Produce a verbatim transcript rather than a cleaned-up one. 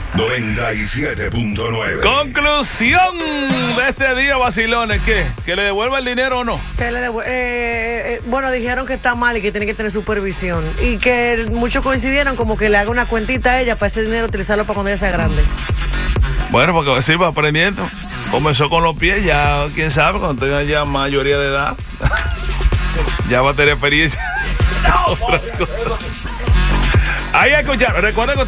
noventa y siete punto nueve. Conclusión de este día, vacilones, ¿qué? ¿Que le devuelva el dinero o no? Que le devu- eh, eh, bueno, dijeron que está mal y que tiene que tener supervisión. Y que muchos coincidieron como que le haga una cuentita a ella para ese dinero utilizarlo para cuando ella sea grande. Bueno, porque sí, va aprendiendo. Comenzó con los pies, ya quién sabe, cuando tenga ya mayoría de edad, ya va a tener experiencia en otras cosas. Ahí escucharon, recuerden que